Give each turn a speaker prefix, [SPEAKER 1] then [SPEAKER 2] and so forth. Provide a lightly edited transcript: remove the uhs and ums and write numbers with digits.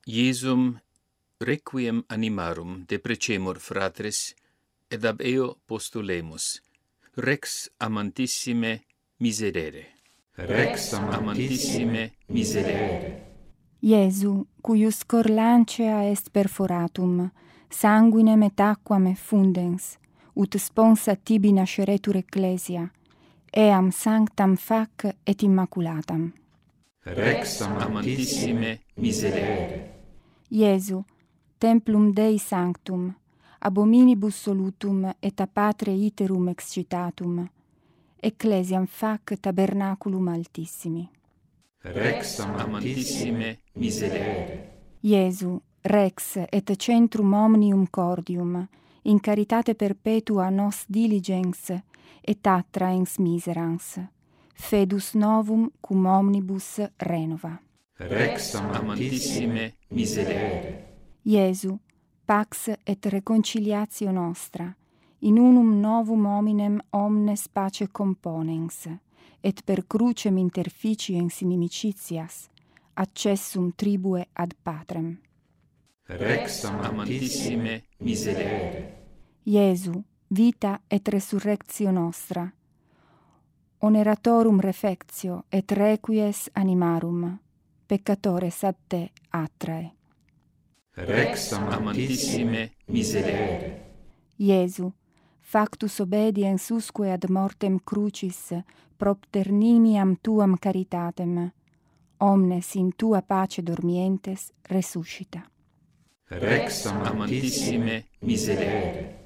[SPEAKER 1] Iesum requiem animarum deprecemur fratres, et ab eo postulemus. Rex amantissime miserere.
[SPEAKER 2] Rex amantissime miserere.
[SPEAKER 3] Iesu, cuius cor lancea est perforatum, sanguinem et aquam effundens, ut sponsa tibi nasceretur ecclesia, eam sanctam fac et immaculatam.
[SPEAKER 2] Rex amantissime miserere.
[SPEAKER 3] Iesu, templum Dei sanctum, ab hominibus solutum et a patre iterum excitatum, ecclesiam fac tabernaculum altissimi.
[SPEAKER 2] Rex amantissime miserere.
[SPEAKER 3] Iesu, rex et centrum omnium cordium, in caritate perpetua nos diligens et attraens miserans, fedus novum cum omnibus renova.
[SPEAKER 2] Rex amantissime miserere.
[SPEAKER 3] Iesu, pax et reconciliatio nostra, in unum novum hominem omnes pace componens, et per crucem interficiens inimicitias, accessum tribue ad patrem.
[SPEAKER 2] Rex amantissime miserere.
[SPEAKER 3] Iesu, vita et resurrectio nostra, oneratorum refectio et requies animarum, peccatores ad te attrae.
[SPEAKER 2] Rex amantissime miserere.
[SPEAKER 3] Iesu, factus obediens usque ad mortem crucis, propter nimiam tuam caritatem, omnes in tua pace dormientes resuscita.
[SPEAKER 2] Rex amantissime miserere.